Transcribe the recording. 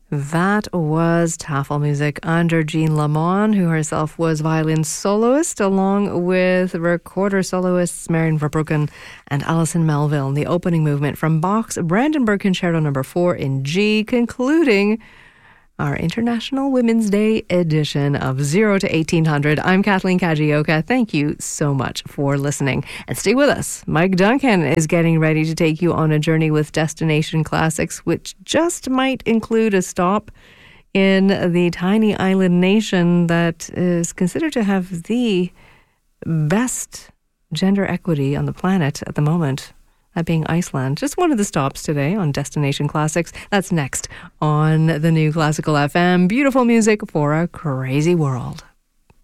That was Tafelmusik under Jean Lamont, who herself was violin soloist, along with recorder soloists Marion Verbruggen and Alison Melville. The opening movement from Bach's Brandenburg Concerto No. 4 in G, concluding our International Women's Day edition of 0 to 1800. I'm Kathleen Kajioka. Thank you so much for listening. And stay with us. Mike Duncan is getting ready to take you on a journey with Destination Classics, which just might include a stop in the tiny island nation that is considered to have the best gender equity on the planet at the moment. That being Iceland. Just one of the stops today on Destination Classics. That's next on the new Classical FM. Beautiful music for a crazy world.